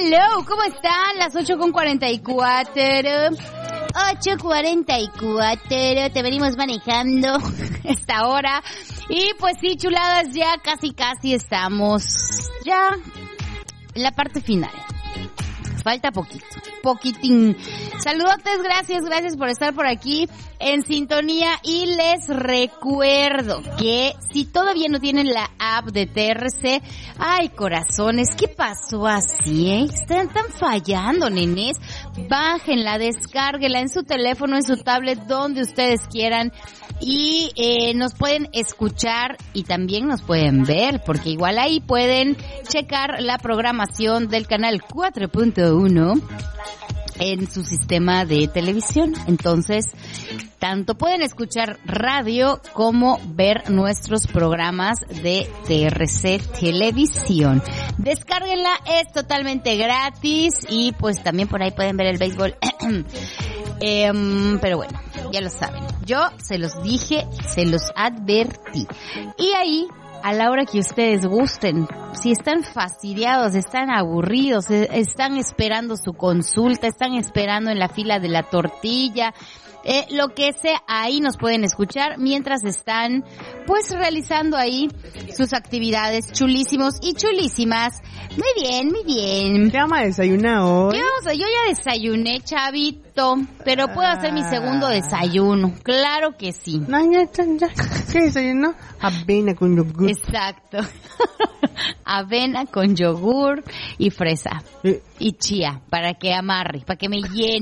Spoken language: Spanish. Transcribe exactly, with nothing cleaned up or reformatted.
hello, ¿cómo están? Las ocho con cuarenta y cuatro. ocho cuarenta y cuatro, te venimos manejando esta hora. Y pues sí, chuladas, ya casi casi estamos ya en la parte final. Falta poquito, poquitín. Saludotes, gracias, gracias por estar por aquí en sintonía. Y les recuerdo que si todavía no tienen la app de T R C, ay corazones, ¿qué pasó así, eh? Están tan fallando, nenes. Bájenla, descárguenla en su teléfono, en su tablet, donde ustedes quieran. Y eh, nos pueden escuchar y también nos pueden ver, porque igual ahí pueden checar la programación del canal cuatro punto uno en su sistema de televisión. Entonces, tanto pueden escuchar radio como ver nuestros programas de T R C Televisión. Descárguenla, es totalmente gratis y pues también por ahí pueden ver el béisbol. eh, pero bueno, ya lo saben. Yo se los dije, se los advertí. Y ahí, a la hora que ustedes gusten, si están fastidiados, están aburridos, están esperando su consulta, están esperando en la fila de la tortilla, eh, lo que sea, ahí nos pueden escuchar mientras están pues realizando ahí sus actividades chulísimos y chulísimas. Muy bien, muy bien. ¿Qué vamos a desayunar hoy? ¿Qué vamos a? Yo ya desayuné, chavito, pero puedo hacer mi segundo desayuno. Claro que sí. No, ya, ya, ya. ¿Qué desayuno? Avena con yogur. Exacto. Avena con yogur y fresa. Eh. Y chía, para que amarre, para que me llene.